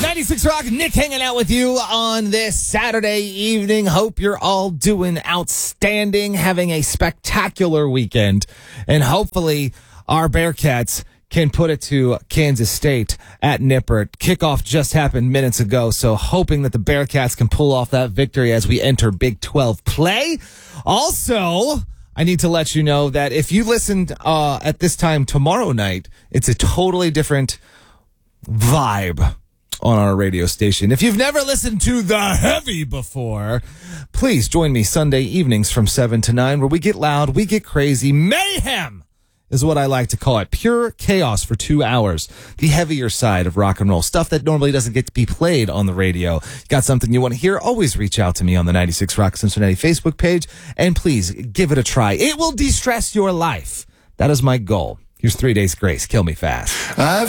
96 Rock, Nick hanging out with you on this Saturday evening. Hope you're all doing outstanding, having a spectacular weekend, and hopefully our Bearcats can put it to Kansas State at Nippert. Kickoff just happened minutes ago, so hoping that the Bearcats can pull off that victory as we enter Big 12 play. Also, I need to let you know that if you listened at this time tomorrow night, it's a totally different vibe on our radio station. If you've never listened to The Heavy before, please join me Sunday evenings from 7 to 9, where we get loud, we get crazy. Mayhem is what I like to call it. Pure chaos for 2 hours. The heavier side of rock and roll. Stuff that normally doesn't get to be played on the radio. Got something you want to hear? Always reach out to me on the 96 Rock Cincinnati Facebook page, and please give it a try. It will de-stress your life. That is my goal. Here's 3 Days Grace. Kill Me Fast.